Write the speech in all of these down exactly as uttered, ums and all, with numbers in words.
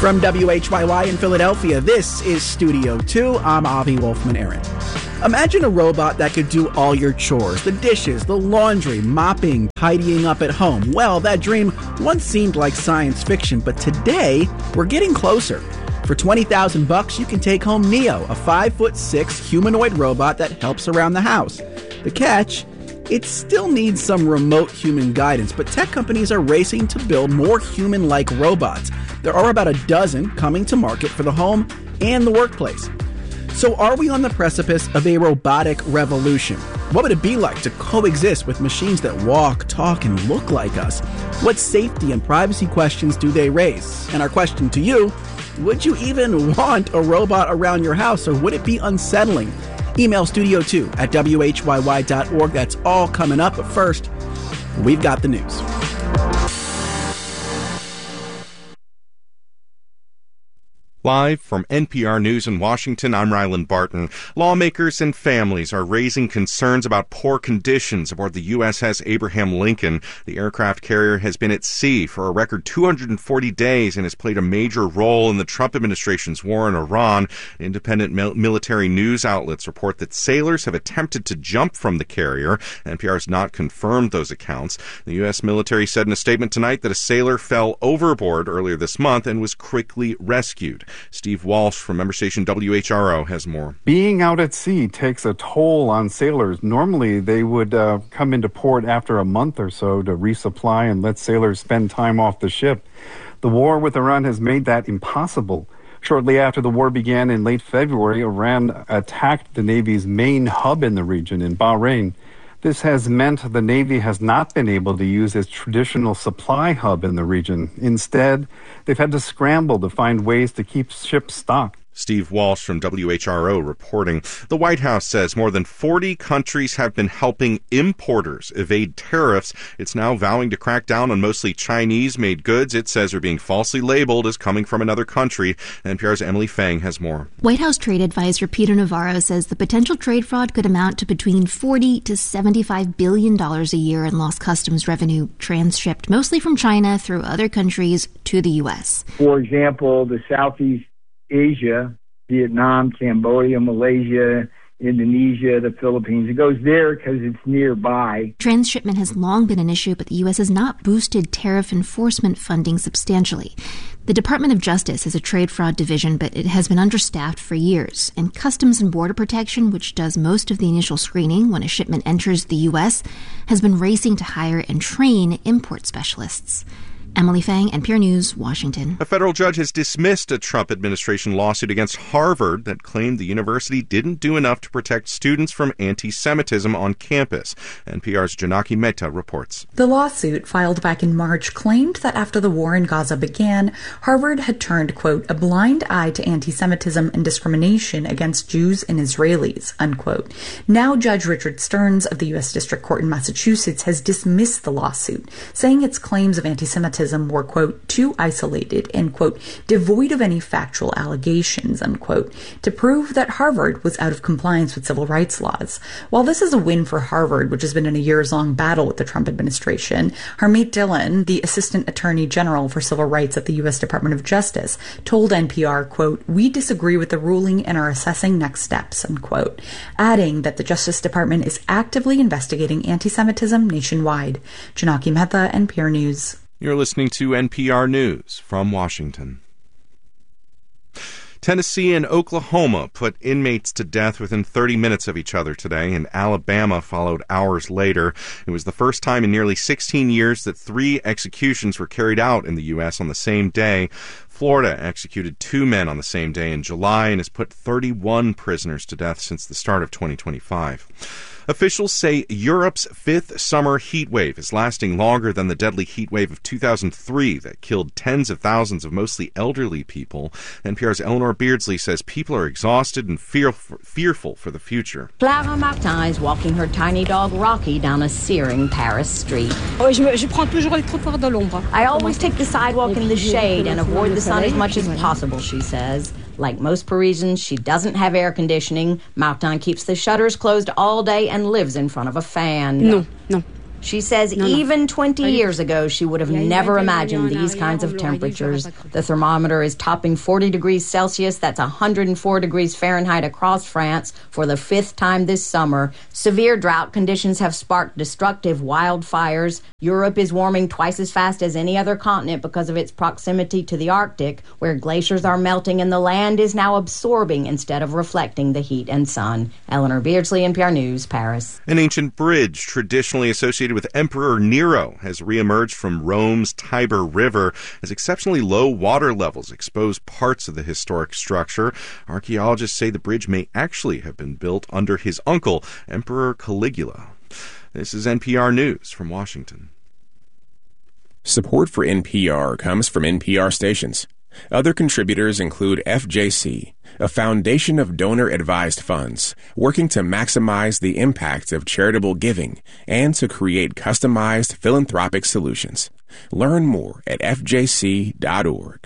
From W H Y Y in Philadelphia, this is Studio two. I'm Avi Wolfman-Aaron. Imagine a robot that could do all your chores, the dishes, the laundry, mopping, tidying up at home. Well, that dream once seemed like science fiction, but today we're getting closer. For twenty thousand bucks, you can take home Neo, a five foot six humanoid robot that helps around the house. The catch? It still needs some remote human guidance, but tech companies are racing to build more human-like robots. There are about a dozen coming to market for the home and the workplace. So are we on the precipice of a robotic revolution? What would it be like to coexist with machines that walk, talk, and look like us? What safety and privacy questions do they raise? And our question to you, would you even want a robot around your house, or would it be unsettling? Email studio two at W H Y Y dot org. That's all coming up. But first, we've got the news. Live from N P R News in Washington, I'm Ryland Barton. Lawmakers and families are raising concerns about poor conditions aboard the U S S Abraham Lincoln. The aircraft carrier has been at sea for a record two hundred forty days and has played a major role in the Trump administration's war in Iran. Independent mil- military news outlets report that sailors have attempted to jump from the carrier. N P R has not confirmed those accounts. The U S military said in a statement tonight that a sailor fell overboard earlier this month and was quickly rescued. Steve Walsh from member station W H R O has more. Being out at sea takes a toll on sailors. Normally, they would uh, come into port after a month or so to resupply and let sailors spend time off the ship. The war with Iran has made that impossible. Shortly after the war began in late February, Iran attacked the Navy's main hub in the region in Bahrain. This has meant the Navy has not been able to use its traditional supply hub in the region. Instead, they've had to scramble to find ways to keep ships stocked. Steve Walsh from W H R O reporting. The White House says more than forty countries have been helping importers evade tariffs. It's now vowing to crack down on mostly Chinese-made goods it says are being falsely labeled as coming from another country. N P R's Emily Fang has more. White House trade advisor Peter Navarro says the potential trade fraud could amount to between forty to seventy-five billion dollars a year in lost customs revenue, transshipped mostly from China through other countries to the U S. For example, the Southeast Asia, Vietnam, Cambodia, Malaysia, Indonesia, the Philippines. It goes there because it's nearby. Transshipment has long been an issue, but the U S has not boosted tariff enforcement funding substantially. The Department of Justice has a trade fraud division, but it has been understaffed for years. And Customs and Border Protection, which does most of the initial screening when a shipment enters the U S, has been racing to hire and train import specialists. Emily Fang, N P R News, Washington. A federal judge has dismissed a Trump administration lawsuit against Harvard that claimed the university didn't do enough to protect students from anti-Semitism on campus. N P R's Janaki Mehta reports. The lawsuit, filed back in March, claimed that after the war in Gaza began, Harvard had turned, quote, a blind eye to anti-Semitism and discrimination against Jews and Israelis, unquote. Now Judge Richard Stearns of the U S District Court in Massachusetts has dismissed the lawsuit, saying its claims of anti-Semitism were, quote, too isolated and, quote, devoid of any factual allegations, unquote, to prove that Harvard was out of compliance with civil rights laws. While this is a win for Harvard, which has been in a years-long battle with the Trump administration, Harmeet Dillon, the Assistant Attorney General for Civil Rights at the U S Department of Justice, told N P R, quote, we disagree with the ruling and are assessing next steps, unquote, adding that the Justice Department is actively investigating anti-Semitism nationwide. Janaki Mehta, N P R News. You're listening to N P R News from Washington. Tennessee and Oklahoma put inmates to death within thirty minutes of each other today, and Alabama followed hours later. It was the first time in nearly sixteen years that three executions were carried out in the U S on the same day. Florida executed two men on the same day in July and has put thirty-one prisoners to death since the start of twenty twenty-five. Officials say Europe's fifth summer heat wave is lasting longer than the deadly heat wave of two thousand three that killed tens of thousands of mostly elderly people. N P R's Eleanor Beardsley says people are exhausted and fear- fearful for the future. Clara Martin is walking her tiny dog Rocky down a searing Paris street. I always take the sidewalk in the shade and avoid the sun as much as possible, she says. Like most Parisians, she doesn't have air conditioning. Martin keeps the shutters closed all day and lives in front of a fan. No, no. She says no, even no. twenty years ago, she would have never imagined these kinds of temperatures. The thermometer is topping forty degrees Celsius. That's one hundred four degrees Fahrenheit across France for the fifth time this summer. Severe drought conditions have sparked destructive wildfires. Europe is warming twice as fast as any other continent because of its proximity to the Arctic, where glaciers are melting and the land is now absorbing instead of reflecting the heat and sun. Eleanor Beardsley, N P R News, Paris. An ancient bridge traditionally associated with Emperor Nero has reemerged from Rome's Tiber River as exceptionally low water levels expose parts of the historic structure. Archaeologists say the bridge may actually have been built under his uncle, Emperor Caligula. This is N P R News from Washington. Support for N P R comes from N P R stations. Other contributors include F J C, a foundation of donor-advised funds working to maximize the impact of charitable giving and to create customized philanthropic solutions. Learn more at f j c dot org.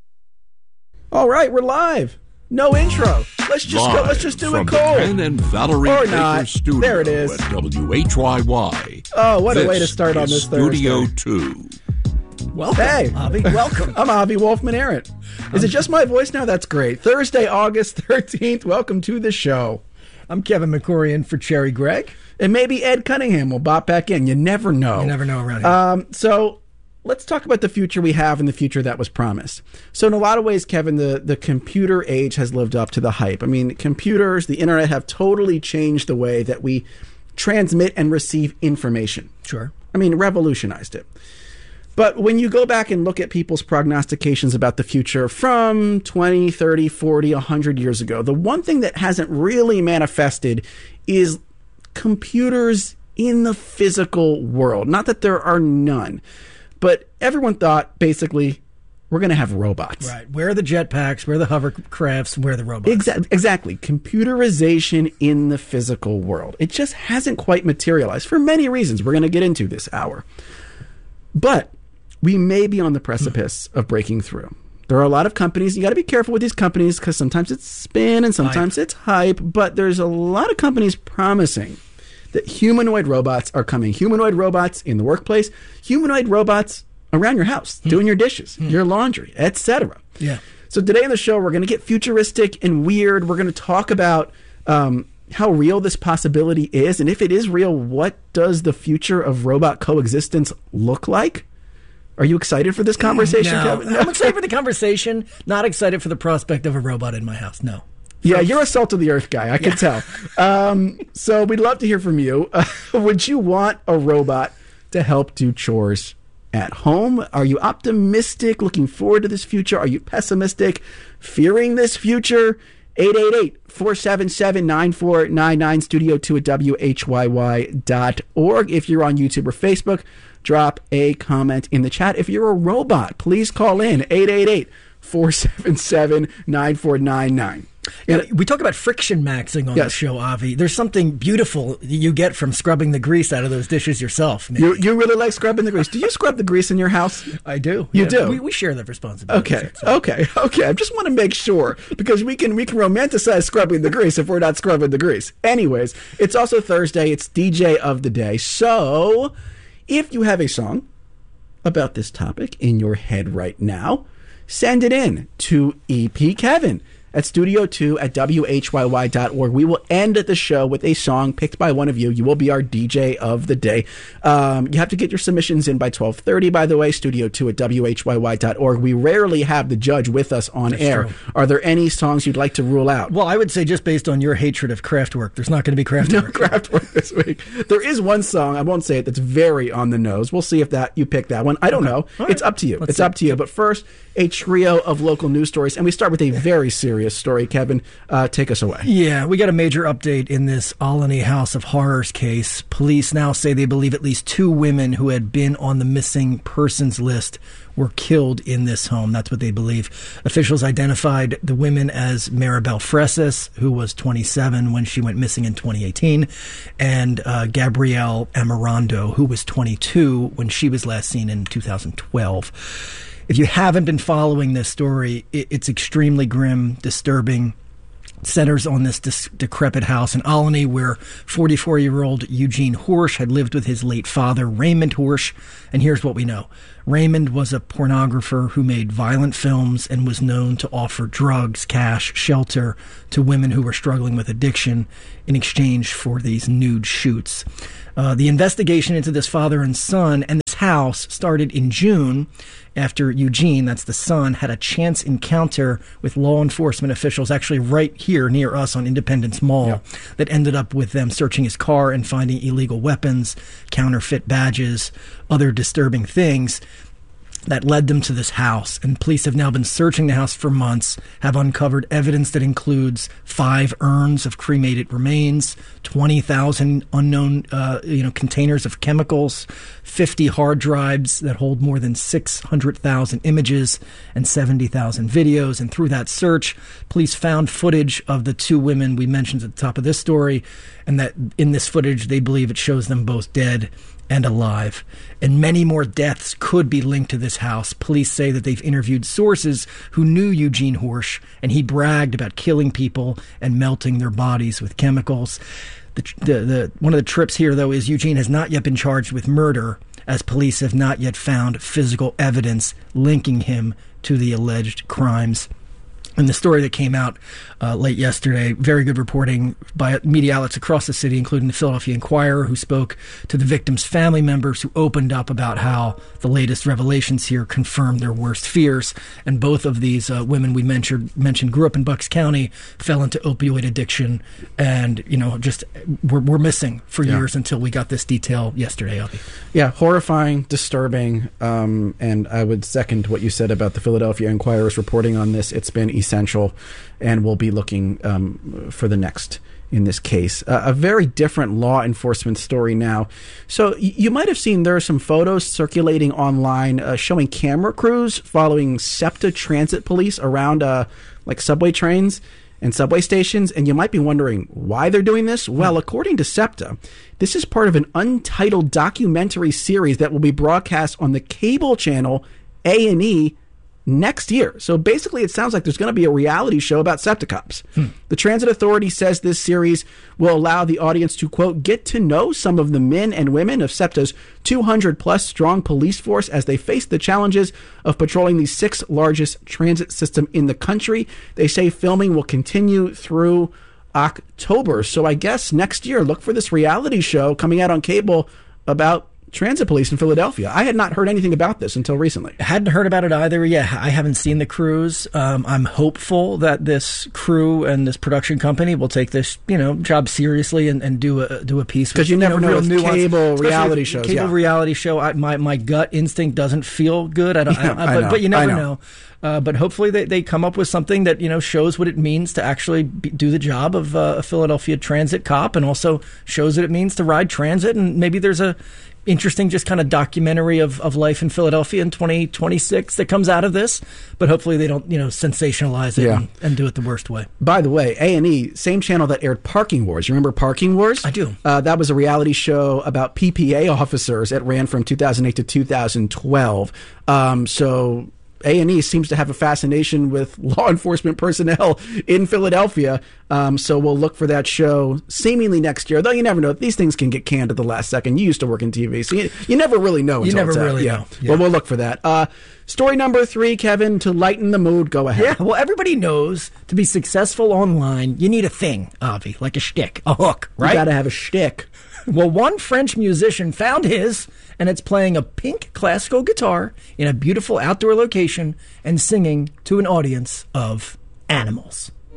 All right, we're live. No intro. Let's just Live go. Let's just do from it cold. The Ken and Valerie or Baker not. Studio There it is. At W H Y Y. Oh, what this a way to start on this Studio Thursday. two. Welcome, hey, Avi. Welcome. I'm Avi Wolfman Arent. Is it just my voice now? That's great. Thursday, August thirteenth. Welcome to the show. I'm Kevin McCorian for Cherry Gregg. And maybe Ed Cunningham will bop back in. You never know. You never know around here. Um, so let's talk about the future we have and the future that was promised. So in a lot of ways, Kevin, the, the computer age has lived up to the hype. I mean, computers, the internet have totally changed the way that we transmit and receive information. Sure. I mean, revolutionized it. But when you go back and look at people's prognostications about the future from twenty, thirty, forty, one hundred years ago, the one thing that hasn't really manifested is computers in the physical world. Not that there are none, but everyone thought basically we're going to have robots. Right. Where are the jetpacks? Where are the hovercrafts? Where are the robots? Exactly. Exactly. Computerization in the physical world. It just hasn't quite materialized for many reasons we're going to get into this hour. But we may be on the precipice of breaking through. There are a lot of companies. You got to be careful with these companies because sometimes it's spin and sometimes hype. It's hype. But there's a lot of companies promising that humanoid robots are coming. Humanoid robots in the workplace. Humanoid robots around your house, hmm. doing your dishes, hmm. your laundry, et cetera. Yeah. So today on the show, we're going to get futuristic and weird. We're going to talk about um, how real this possibility is. And if it is real, what does the future of robot coexistence look like? Are you excited for this conversation, no. Kevin? No. I'm excited for the conversation, not excited for the prospect of a robot in my house. No. Yeah, you're a salt of the earth guy. I can yeah. tell. Um, so we'd love to hear from you. Uh, would you want a robot to help do chores at home? Are you optimistic, looking forward to this future? Are you pessimistic, fearing this future? eight eight eight, four seven seven, nine four nine nine, studio two at W H Y Y dot org. If you're on YouTube or Facebook, drop a comment in the chat. If you're a robot, please call in eight eight eight, four seven seven, nine four nine nine. Yeah, we talk about friction maxing on yes. the show, Avi. There's something beautiful you get from scrubbing the grease out of those dishes yourself. Maybe. You you really like scrubbing the grease. Do you scrub the grease in your house? I do. You yeah, do? We, we share that responsibility. Okay, so. okay, okay. I just want to make sure because we can we can romanticize scrubbing the grease if we're not scrubbing the grease. Anyways, it's also Thursday. It's D J of the day. So if you have a song about this topic in your head right now, send it in to E P Kevin at studio two at W H Y Y dot org. We will end the show with a song picked by one of you. You will be our D J of the day. Um, you have to get your submissions in by twelve thirty, by the way, studio two at W H Y Y dot org. We rarely have the judge with us on That's air. True. Are there any songs you'd like to rule out? Well, I would say just based on your hatred of Kraftwerk, there's not going to be Kraftwerk. No Kraftwerk this week. There is one song, I won't say it, that's very on the nose. We'll see if that you pick that one. I don't okay. know. Right. It's up to you. Let's it's see. up to you. But first, a trio of local news stories. And we start with a very serious story. Kevin, uh, take us away. Yeah, we got a major update in this Alany House of Horrors case. Police now say they believe at least two women who had been on the missing persons list were killed in this home. That's what they believe. Officials identified the women as Maribel Fresas, who was twenty-seven when she went missing in twenty eighteen, and uh, Gabrielle Amirando, who was twenty-two when she was last seen in two thousand twelve. If you haven't been following this story, it, it's extremely grim, disturbing. centers on this dis- decrepit house in Olney where forty-four-year-old Eugene Horsch had lived with his late father, Raymond Horsch. And here's what we know. Raymond was a pornographer who made violent films and was known to offer drugs, cash, shelter to women who were struggling with addiction in exchange for these nude shoots. Uh, the investigation into this father and son and this house started in June after Eugene, that's the son, had a chance encounter with law enforcement officials actually right here near us on Independence Mall yep. that ended up with them searching his car and finding illegal weapons, counterfeit badges, other disturbing things that led them to this house. And police have now been searching the house for months, have uncovered evidence that includes five urns of cremated remains, twenty thousand unknown uh, you know, containers of chemicals, fifty hard drives that hold more than six hundred thousand images and seventy thousand videos. And through that search, police found footage of the two women we mentioned at the top of this story, and that in this footage, they believe it shows them both dead and alive. And many more deaths could be linked to this house. Police say that they've interviewed sources who knew Eugene Horsch, and he bragged about killing people and melting their bodies with chemicals. The, the, the, one of the trips here, though, is Eugene has not yet been charged with murder, as police have not yet found physical evidence linking him to the alleged crimes. And the story that came out uh, late yesterday, very good reporting by media outlets across the city, including the Philadelphia Inquirer, who spoke to the victims' family members, who opened up about how the latest revelations here confirmed their worst fears. And both of these uh, women we mentioned mentioned grew up in Bucks County, fell into opioid addiction, and, you know, just were, were missing for yeah. years until we got this detail yesterday, Avi. Yeah, horrifying, disturbing, um, and I would second what you said about the Philadelphia Inquirer's reporting on this. It's been essential, and we'll be looking um, for the next in this case. Uh, a very different law enforcement story now. So y- you might have seen there are some photos circulating online uh, showing camera crews following SEPTA transit police around uh, like subway trains and subway stations, and you might be wondering why they're doing this. Well, according to SEPTA, this is part of an untitled documentary series that will be broadcast on the cable channel A and E next year. So basically, it sounds like there's going to be a reality show about SEPTA cops. Hmm. The Transit Authority says this series will allow the audience to, quote, get to know some of the men and women of SEPTA's two hundred plus strong police force as they face the challenges of patrolling the sixth largest transit system in the country. They say filming will continue through October. So I guess next year, look for this reality show coming out on cable about transit police in Philadelphia. I had not heard anything about this until recently. Hadn't heard about it either. Yeah, I haven't seen the crews. Um, I'm hopeful that this crew and this production company will take this, you know, job seriously and, and do a do a piece. Because you never you know, know with with cable reality shows. Cable yeah. reality show. I, my my gut instinct doesn't feel good. I don't. Yeah, I, I, but, know, but you never know. know. Uh, but hopefully they, they come up with something that, you know, shows what it means to actually be, do the job of uh, a Philadelphia transit cop, and also shows what it means to ride transit. And maybe there's a interesting just kind of documentary of, of life in Philadelphia in twenty twenty-six that comes out of this. But hopefully they don't, you know, sensationalize it yeah. and, and do it the worst way. By the way, A and E, same channel that aired Parking Wars. You remember Parking Wars? I do. Uh, that was a reality show about P P A officers. It ran from two thousand eight to two thousand twelve. Um, so A and E seems to have a fascination with law enforcement personnel in Philadelphia. Um, so we'll look for that show seemingly next year, though you never know. These things can get canned at the last second. You used to work in T V, so you, you never really know. You never it's really out. know. Yeah. Well, we'll look for that. Uh, story number three, Kevin, to lighten the mood, go ahead. Yeah, well, everybody knows to be successful online, you need a thing, Avi, like a shtick, a hook, right? You got to have a shtick. Well, one French musician found his, and it's playing a pink classical guitar in a beautiful outdoor location and singing to an audience of animals.